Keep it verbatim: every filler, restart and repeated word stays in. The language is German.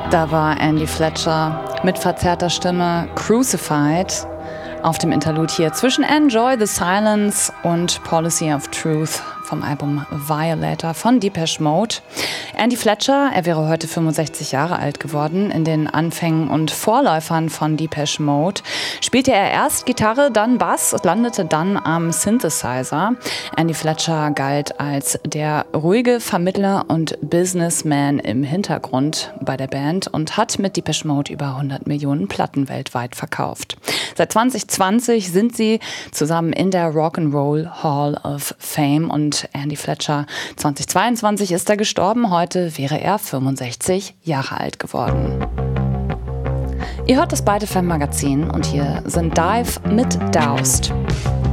Da war Andy Fletcher mit verzerrter Stimme Crucified auf dem Interlude hier zwischen Enjoy the Silence und Policy of Truth vom Album Violator von Depeche Mode. Andy Fletcher, er wäre heute fünfundsechzig Jahre alt geworden. In den Anfängen und Vorläufern von Depeche Mode spielte er erst Gitarre, dann Bass und landete dann am Synthesizer. Andy Fletcher galt als der ruhige Vermittler und Businessman im Hintergrund bei der Band und hat mit Depeche Mode über hundert Millionen Platten weltweit verkauft. Seit zwanzig zwanzig sind sie zusammen in der Rock'n'Roll Hall of Fame und Andy Fletcher zweitausendzweiundzwanzig ist er gestorben. Heute wäre er fünfundsechzig Jahre alt geworden. Ihr hört das Byte F M Magazin und hier sind Dive mit Doused.